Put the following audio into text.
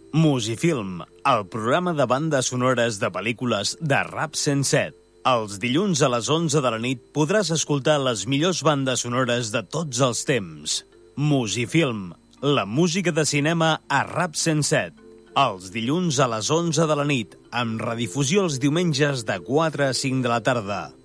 Musifilm, el programa de bandes sonores de pel·lícules de Rap 107. Els dilluns a les 11 de la nit podràs escoltar les millors bandes sonores de tots els temps. Musifilm, la música de cinema a Rap 107. Els dilluns a les 11 de la nit, amb redifusió els diumenges de 4 a 5 de la tarda.